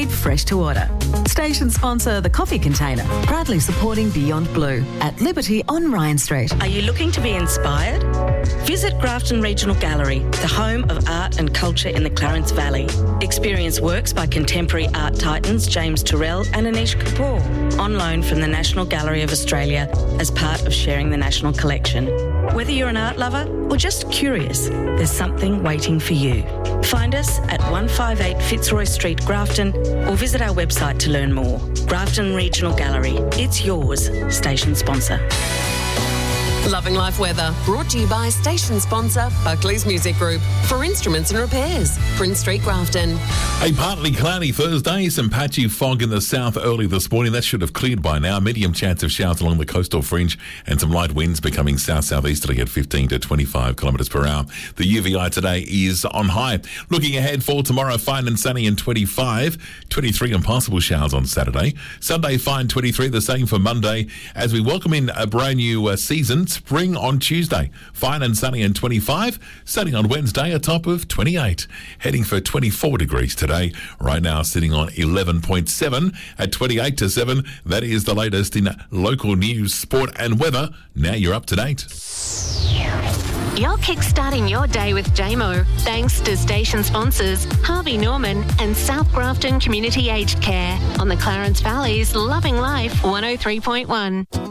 made fresh to order. Station sponsor The Coffee Container, proudly supporting Beyond Blue at Liberty on Ryan Street. Are you looking to be inspired? Visit Grafton Regional Gallery, the home of art and culture in the Clarence Valley. Experience works by contemporary art titans James Turrell and Anish Kapoor, on loan from the National Gallery of Australia as part of sharing the National Collection. Whether you're an art lover or just curious, there's something waiting for you. Find us at 158 Fitzroy Street, Grafton, or visit our website to learn more. Grafton Regional Gallery. It's yours. Station sponsor. Loving Life Weather, brought to you by station sponsor Buckley's Music Group. For instruments and repairs, Prince Street, Grafton. A partly cloudy Thursday, some patchy fog in the south early this morning. That should have cleared by now. Medium chance of showers along the coastal fringe and some light winds becoming south-southeasterly at 15 to 25 kilometres per hour. The UVI today is on high. Looking ahead for tomorrow, fine and sunny and 25, 23 and possible showers on Saturday. Sunday, fine 23, the same for Monday as we welcome in a brand new season. Spring on Tuesday, fine and sunny and 25, sunny on Wednesday, a top of 28, heading for 24 degrees today. Right now sitting on 11.7 at 28 to 7. That is the latest in local news, sport and weather. Now you're up to date. You're kickstarting your day with JMO, thanks to station sponsors Harvey Norman and South Grafton Community Aged Care on the Clarence Valley's Loving Life 103.1.